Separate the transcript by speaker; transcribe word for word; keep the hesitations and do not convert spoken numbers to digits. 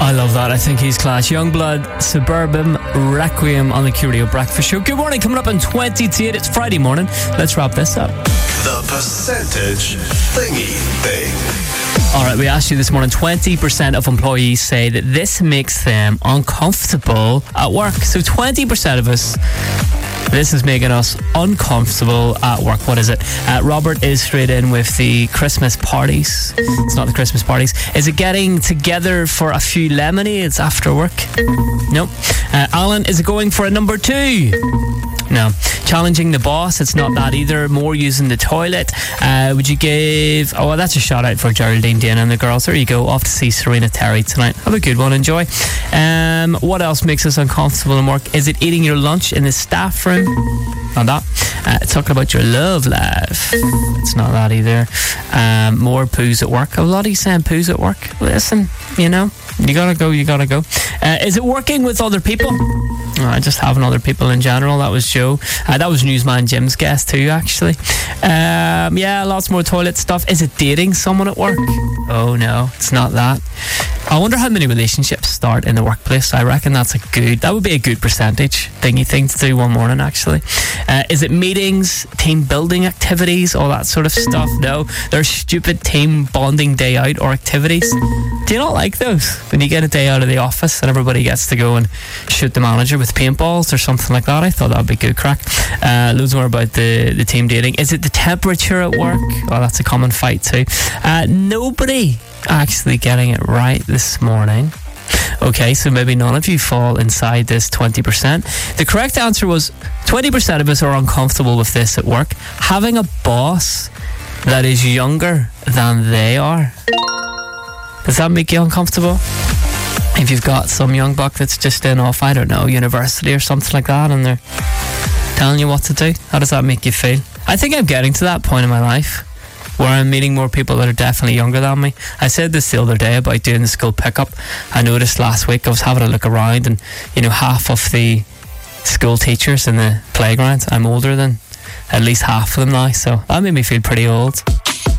Speaker 1: I love that. I think he's class. Youngblood, Suburban Requiem on the Q Radio Breakfast Show. Good morning. Coming up on twenty to eight. It's Friday morning. Let's wrap this up.
Speaker 2: The percentage thingy thing.
Speaker 1: All right, we asked you this morning, twenty percent of employees say that this makes them uncomfortable at work. So twenty percent of us, this is making us uncomfortable at work. What is it? Uh, Robert is straight in with the Christmas parties. It's not the Christmas parties. Is it getting together for a few lemonades after work? Nope. Uh, Alan, is it going for a number two? No. Challenging the boss, it's not that either. More using the toilet. Uh, would you give... Oh, well, that's a shout out for Geraldine, Dana and the girls. There you go. Off to see Serena Terry tonight. Have a good one. Enjoy. Um, what else makes us uncomfortable in work? Is it eating your lunch in the staff room? Not that. Uh, talking about your love life. It's not that either. Um, more poos at work. A lot of you saying poos at work. Listen, you know, you gotta go, you gotta go. Uh, is it working with other people? Uh, just having other people in general. That was Joe. Uh, that was Newsman Jim's guest too, actually. Um, yeah, lots more toilet stuff. Is it dating someone at work? Oh no, it's not that. I wonder how many relationships start in the workplace. I reckon that's a good, that would be a good percentage thingy thing to do one morning, actually. Uh, is it meetings, team building activities, all that sort of stuff? No, they're stupid team bonding day out or activities. Do you not like those? When you get a day out of the office and everybody gets to go and shoot the manager with paintballs or something like that. I thought that would be good crack. Uh, loads more about the, the team dating. Is it the temperature at work? Well, that's a common fight too. Uh, nobody actually getting it right this morning. Okay, so maybe none of you fall inside this twenty percent. The correct answer was twenty percent of us are uncomfortable with this at work. Having a boss that is younger than they are. Does that make you uncomfortable? If you've got some young buck that's just in off, I don't know, university or something like that, and they're telling you what to do, how does that make you feel? I think I'm getting to that point in my life where I'm meeting more people that are definitely younger than me. I said this the other day about doing the school pickup. I noticed last week I was having a look around, and you know, half of the school teachers in the playground I'm older than at least half of them now, so that made me feel pretty old.